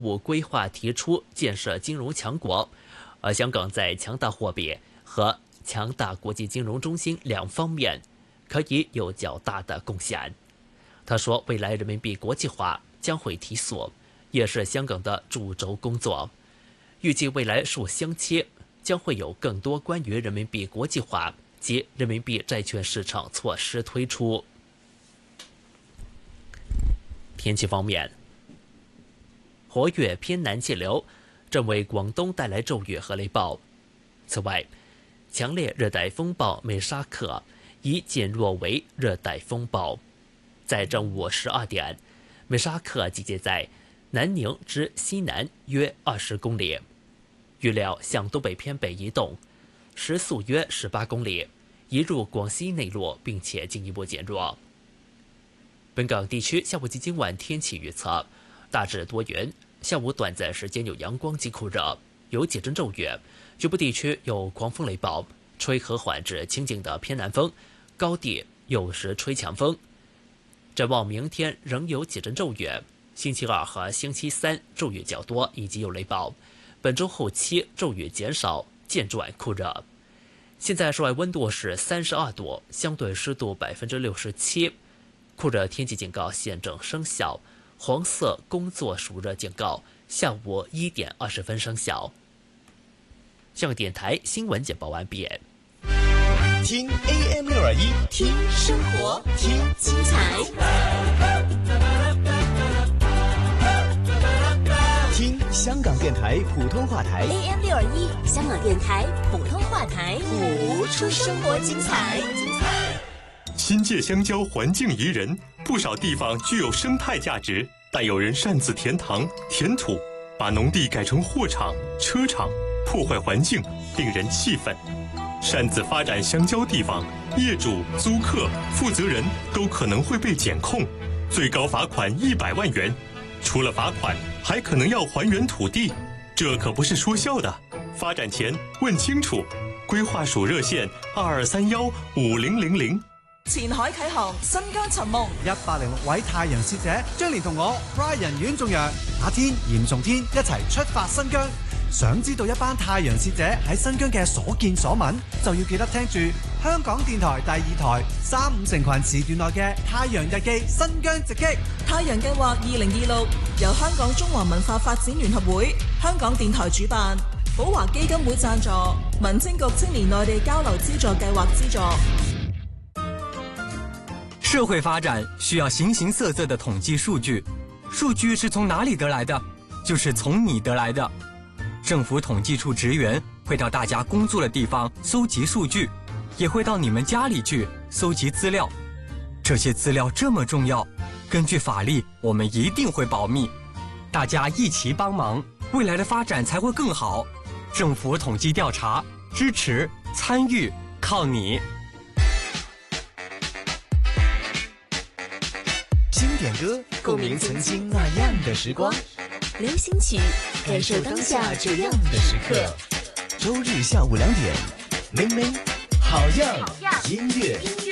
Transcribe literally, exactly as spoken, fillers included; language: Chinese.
务规划提出建设金融强国，而香港在强大货币和强大国际金融中心两方面可以有较大的贡献。他说，未来人民币国际化将会提速，也是香港的主轴工作。预计未来数星期将会有更多关于人民币国际化及人民币债券市场措施推出。天气方面，活跃偏南气流正为广东带来骤雨和雷暴。此外，强烈热带风暴美沙克已减弱为热带风暴。在正午十二点，美沙克集结在南宁之西南约二十公里，预料向东北偏北移动，时速约十八公里，移入广西内陆，并且进一步减弱。本港地区下午及今晚天气预测大致多云，下午短暂时间有阳光及酷热，有几阵骤雨，局部地区有狂风雷暴，吹和缓至清劲的偏南风，高地有时吹强风。展望明天仍有几阵骤雨，星期二和星期三骤雨较多，以及有雷暴。本周后期骤雨减少，渐转酷热。现在室外温度是三十二度，相对湿度百分之六十七。酷热天气警告现正生效，黄色工作暑热警告下午一点二十分生效。香港电台新闻简报完毕。 听 A M 六二一， 听生活，听精彩， 听香港电台普通话台 A M 六二一，香港电台普通话台，谱出生活精彩。 新界香蕉环境宜人，不少地方具有生态价值，但有人擅自填塘填土，把农地改成货场、车场，破坏环境，令人气愤。擅自发展香蕉地方，业主、租客、负责人都可能会被检控，最高罚款一百万元。除了罚款，还可能要还原土地，这可不是说笑的。发展前问清楚，规劃署熱線二二三幺五零零零。 前海啟航，新疆尋夢， 一百零六位太陽使者將連同我 Brian 阮仲陽、阿天、嚴重天一齊出發新疆。想知道一班太陽使者喺新疆嘅所見所聞，就要記得聽住香港電台第二台三五成群時段內嘅《太陽日記》新疆直擊。 太陽計劃二零二六由香港中華文化發展聯合會、香港電台主辦，寶華基金會贊助，民政局青年內地交流資助計劃資助。 社会发展需要形形色色的统计数据，数据是从哪里得来的？就是从你得来的。政府统计处职员会到大家工作的地方搜集数据，也会到你们家里去搜集资料。这些资料这么重要，根据法律，我们一定会保密。大家一起帮忙，未来的发展才会更好。政府统计调查，支持参与，靠你。 经典歌，共鸣曾经那样的时光； 流行曲，感受当下这样的时刻。 周日下午两点，明明好样音乐。